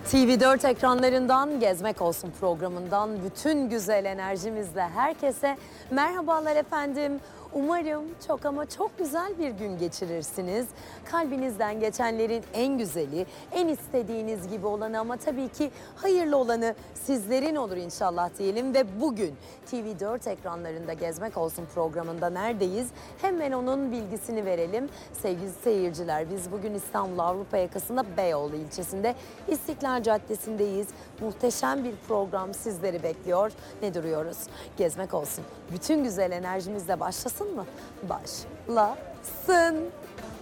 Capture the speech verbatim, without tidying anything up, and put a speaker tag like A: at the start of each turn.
A: T V dört ekranlarından Gezmek Olsun programından bütün güzel enerjimizle herkese merhabalar efendim. Umarım çok ama çok güzel bir gün geçirirsiniz. Kalbinizden geçenlerin en güzeli, en istediğiniz gibi olanı ama tabii ki hayırlı olanı sizlerin olur inşallah diyelim. Ve bugün T V dört ekranlarında Gezmek Olsun programında neredeyiz? Hemen onun bilgisini verelim. Sevgili seyirciler, biz bugün İstanbul Avrupa yakasında Beyoğlu ilçesinde İstiklal Caddesi'ndeyiz. Muhteşem bir program sizleri bekliyor. Ne duruyoruz? Gezmek Olsun bütün güzel enerjimizle başlasın mı? Başlasın.